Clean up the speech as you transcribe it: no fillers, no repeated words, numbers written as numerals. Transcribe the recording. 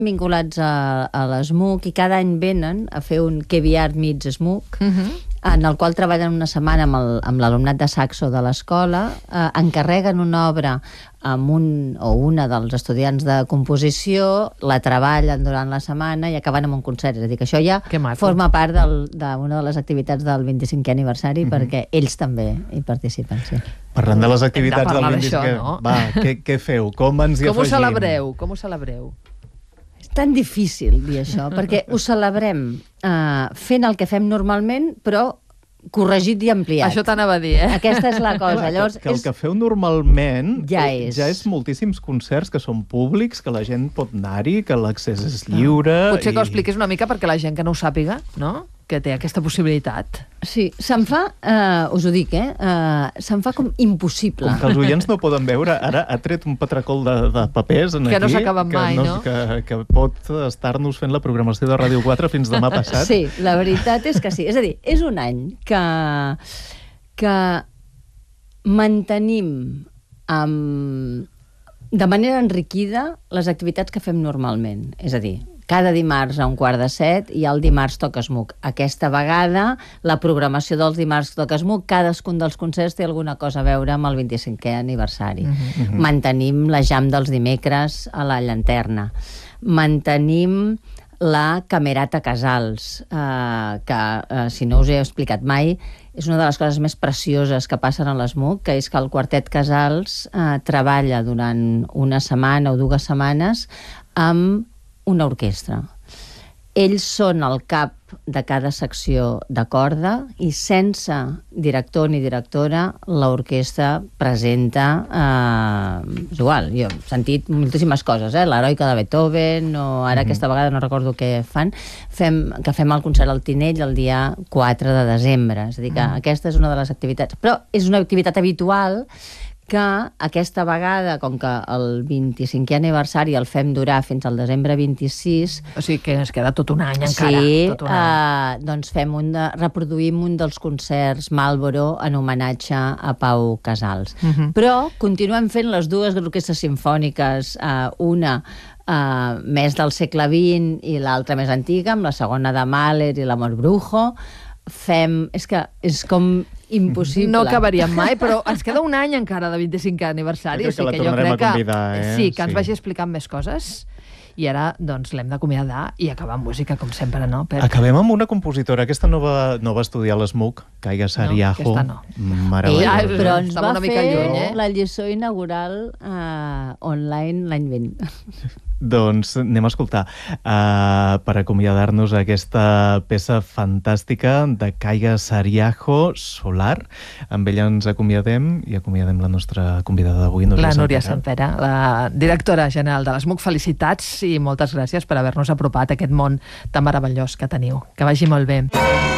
vinculats a l'SMUC i cada any venen a fer un KBR Meets SMUC, en el qual treballen una setmana amb l'alumnat de saxo de l'escola, encarreguen una obra amb un o una dels estudiants de composició, la treballen durant la setmana i acaben amb un concert. És a dir, que això ja forma part d'una de les activitats del 25è aniversari, perquè ells també hi participen, sí. Parlant de les activitats del 25è, va, què feu? Com ens hi afegim? Com ho celebreu? És tan difícil dir això, perquè ho celebrem fent el que fem normalment, però corregit i ampliat. Això t'anava a dir, Aquesta és la cosa. Llavors, que el que feu normalment ja és moltíssims concerts que són públics, que la gent pot anar-hi, que l'accés és lliure... Potser que ho expliquis una mica perquè la gent que no ho sàpiga, no?, que té aquesta possibilitat. Sí, se'n fa, us ho dic, se'n fa com impossible. Com que els oients no poden veure, ara ha tret un patracol de papers aquí, que no s'acaben mai, no? Que pot estar-nos fent la programació de Ràdio 4 fins demà passat. Sí, la veritat és que sí. És a dir, és un any que mantenim de manera enriquida les activitats que fem normalment. És a dir, cada dimarts a 6:15 i el dimarts toca SMUC. Aquesta vegada, la programació dels dimarts toca SMUC, cadascun dels concerts té alguna cosa a veure amb el 25è aniversari. Mantenim la jam dels dimecres a la Llanterna. Mantenim la Camerata Casals, que, si no us he explicat mai, és una de les coses més precioses que passen a l'SMUC, que és que el Quartet Casals treballa durant una setmana o 2 setmanes amb una orquestra. Ells són el cap de cada secció de corda i sense director ni directora l'orquestra presenta és igual, jo he sentit moltíssimes coses, l'Heroica de Beethoven o ara aquesta vegada no recordo què fan, que fem el concert al Tinell el dia 4 de desembre, és a dir que aquesta és una de les activitats, però és una activitat habitual que aquesta vegada, com que el 25è aniversari el fem durar fins al desembre 26... O sigui que ens queda tot un any encara. Sí, doncs reproduïm un dels concerts Marlboro en homenatge a Pau Casals. Però continuem fent les 2 orquestres simfòniques, una més del segle XX i l'altra més antiga, amb la segona de Mahler i l'Amor Brujo. És que és com impossible. No acabaríem mai, però ens queda un any encara de 25è aniversari. Jo crec que la tornarem a convidar, sí, que ens vagi explicant més coses. I ara, doncs, l'hem d'acomiadar i acabar amb música, com sempre, no? Acabem amb una compositora. Aquesta no va estudiar a l'SMUC, Kaiga Saariaho. No, aquesta no. Meravellosa. Però ens va fer la lliçó inaugural online l'any 20. Doncs anem a escoltar per acomiadar-nos aquesta peça fantàstica de Kaiga Saariaho, Solar. Amb ella ens acomiadem i acomiadem la nostra convidada d'avui, la Núria Sempere, la directora general de l'SMUC. Felicitats i moltes gràcies per haver-nos apropat a aquest món tan meravellós que teniu. Que vagi molt bé.